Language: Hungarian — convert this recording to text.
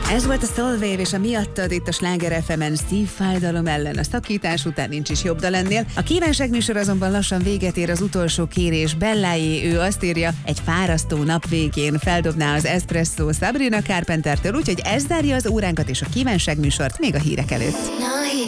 Ez volt a Soulwave és a miattad itt a Sláger FM-en szívfájdalom ellen. A szakítás után nincs is jobb dal ennél. A kívánság műsor azonban lassan véget ér, az utolsó kérés Belláé, ő azt írja, egy fárasztó nap végén feldobná az Espresso Sabrina Carpentertől, úgyhogy ez zárja az óránkat és a kívánság műsort még a hírek előtt.